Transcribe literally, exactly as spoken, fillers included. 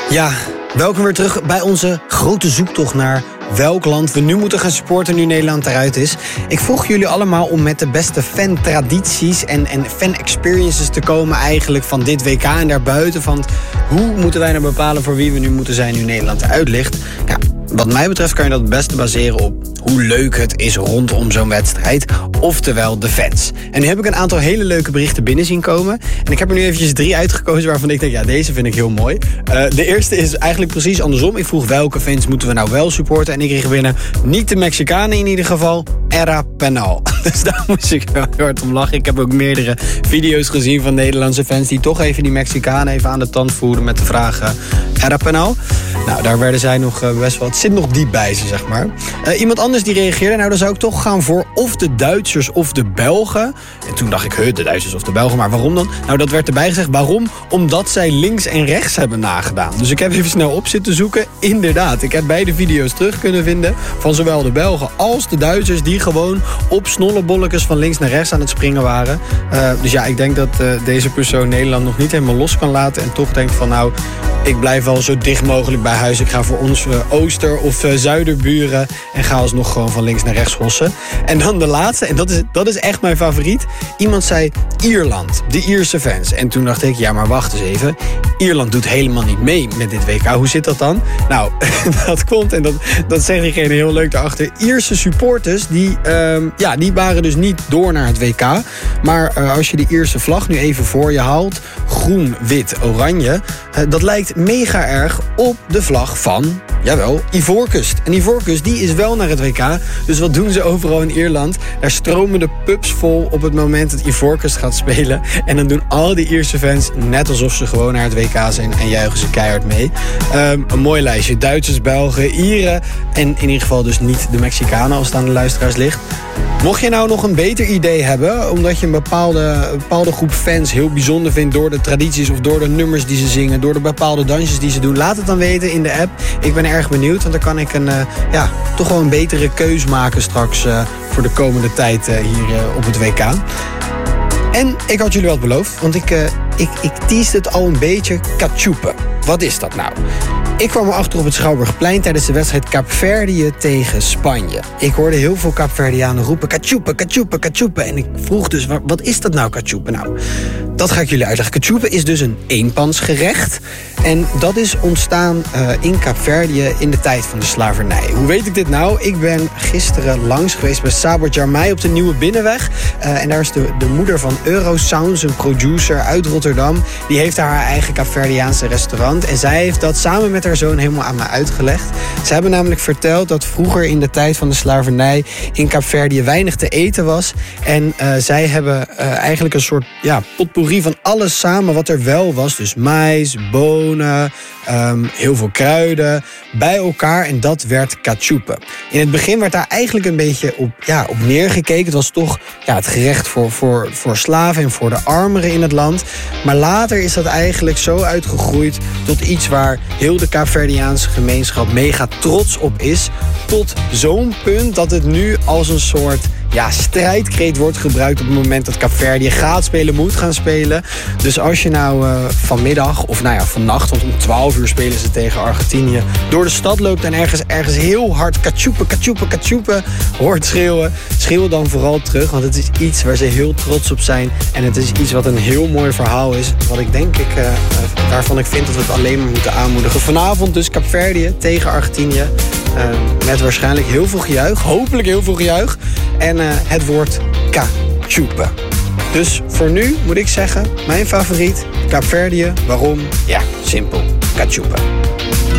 Ja, welkom weer terug bij onze grote zoektocht naar welk land we nu moeten gaan supporten nu Nederland eruit is. Ik vroeg jullie allemaal om met de beste fan-tradities en, en fan-experiences te komen eigenlijk van dit W K en daarbuiten. Van hoe moeten wij nou bepalen voor wie we nu moeten zijn nu Nederland eruit ligt? Ja, wat mij betreft kan je dat het beste baseren op hoe leuk het is rondom zo'n wedstrijd. Oftewel de fans. En nu heb ik een aantal hele leuke berichten binnen zien komen. En ik heb er nu eventjes drie uitgekozen waarvan ik denk, ja, deze vind ik heel mooi. Uh, de eerste is eigenlijk precies andersom. Ik vroeg welke fans moeten we nou wel supporten. En ik kreeg binnen, niet de Mexicanen in ieder geval, Era Penal. Dus daar moest ik wel heel hard om lachen. Ik heb ook meerdere video's gezien van Nederlandse fans die toch even die Mexicanen even aan de tand voerden met de vraag uh, Era Penal. Nou, daar werden zij nog uh, best wel, het zit nog diep bij ze, zeg maar. Uh, iemand anders die reageerde, nou dan zou ik toch gaan voor of de Duitsers of de Belgen. En toen dacht ik, huh, de Duitsers of de Belgen, maar waarom dan? Nou, dat werd erbij gezegd, waarom? Omdat zij links en rechts hebben nagedaan. Dus ik heb even snel op zitten zoeken. Inderdaad, ik heb beide video's terug kunnen vinden van zowel de Belgen als de Duitsers die gewoon op snollebolletjes van links naar rechts aan het springen waren. Uh, dus ja, ik denk dat uh, deze persoon Nederland nog niet helemaal los kan laten en toch denkt van nou, ik blijf wel zo dicht mogelijk bij huis. Ik ga voor ons uh, ooster- of uh, zuiderburen en ga alsnog gewoon van links naar rechts hossen. En dan de laatste, en dat is, dat is echt mijn favoriet. Iemand zei Ierland, de Ierse fans. En toen dacht ik, ja maar wacht eens even. Ierland doet helemaal niet mee met dit W K. Hoe zit dat dan? Nou, dat komt, en dat, dat zegt diegene heel leuk daarachter. Ierse supporters, die, um, ja, die waren dus niet door naar het W K. Maar uh, als je de Ierse vlag nu even voor je haalt, groen, wit, oranje, uh, dat lijkt mega erg op de vlag van, jawel, Ivoorkust. En Ivoorkust, die is wel naar het W K. Dus wat doen ze overal in Ierland? Daar stromen de pubs vol op het moment dat Ivoorkust gaat spelen. En dan doen al die Ierse fans net alsof ze gewoon naar het W K zijn en juichen ze keihard mee. Um, een mooi lijstje. Duitsers, Belgen, Ieren en in ieder geval dus niet de Mexicanen als het aan de luisteraars ligt. Mocht je nou nog een beter idee hebben, omdat je een bepaalde, een bepaalde groep fans heel bijzonder vindt door de tradities of door de nummers die ze zingen, door de bepaalde dansjes die ze doen, laat het dan weten in de app. Ik ben erg benieuwd, want dan kan ik een, uh, ja, toch wel een betere keus maken straks uh, voor de komende tijd uh, hier uh, op het W K. En ik had jullie wat beloofd, want ik, uh, ik, ik teasde het al een beetje. Cachupe. Wat is dat nou? Ik kwam erachter op het Schouwburgplein tijdens de wedstrijd Kaapverdië tegen Spanje. Ik hoorde heel veel Kaapverdianen roepen cachupe, cachupe, cachupe. En ik vroeg dus, wat is dat nou, cachupe? Nou, dat ga ik jullie uitleggen. Cachupe is dus een eenpansgerecht. En dat is ontstaan uh, in Kaapverdië in de tijd van de slavernij. Hoe weet ik dit nou? Ik ben gisteren langs geweest bij Sabot Jarmei op de Nieuwe Binnenweg. Uh, en daar is de, de moeder van Eurosounds, een producer uit Rotterdam. Die heeft daar haar eigen Kaapverdiaanse restaurant. En zij heeft dat samen met haar zoon helemaal aan me uitgelegd. Ze hebben namelijk verteld dat vroeger in de tijd van de slavernij in Kaapverdië weinig te eten was. En uh, zij hebben uh, eigenlijk een soort ja, potpourri van alles samen wat er wel was. Dus mais, bonen, um, heel veel kruiden bij elkaar. En dat werd cachupe. In het begin werd daar eigenlijk een beetje op, ja, op neergekeken. Het was toch ja, het gerecht voor, voor, voor slaven en voor de armeren in het land. Maar later is dat eigenlijk zo uitgegroeid tot iets waar heel de Kaapverdiaanse gemeenschap mega trots op is. Tot zo'n punt dat het nu als een soort ja, strijdkreet wordt gebruikt op het moment dat Kaapverdië gaat spelen, moet gaan spelen. Dus als je nou uh, vanmiddag, of nou ja, vannacht, want om twaalf uur spelen ze tegen Argentinië, door de stad loopt en ergens, ergens heel hard cachupe, cachupe, cachupe hoort schreeuwen, schreeuw dan vooral terug, want het is iets waar ze heel trots op zijn. En het is iets wat een heel mooi verhaal is, wat ik denk ik, uh, uh, waarvan ik vind dat we het alleen maar moeten aanmoedigen. Vanavond dus Kaapverdië tegen Argentinië. Uh, met waarschijnlijk heel veel gejuich. Hopelijk heel veel gejuich. En uh, het woord cachupe. Dus voor nu moet ik zeggen, mijn favoriet, Kaapverdië. Waarom? Ja, simpel. Cachupe.